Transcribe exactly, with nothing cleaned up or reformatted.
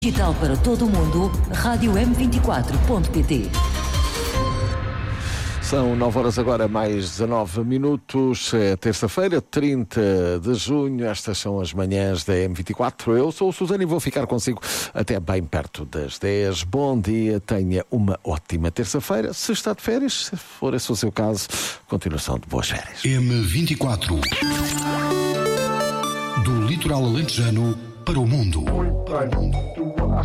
Digital para todo o mundo, rádio m vinte e quatro ponto pt. São nove horas agora, mais dezanove minutos, é terça-feira, trinta de junho, estas são as manhãs da M vinte e quatro. Eu sou o Susana e vou ficar consigo até bem perto das dez. Bom dia, tenha uma ótima terça-feira. Se está de férias, se for esse o seu caso, continuação de boas férias. M vinte e quatro. Do litoral alentejano para o mundo.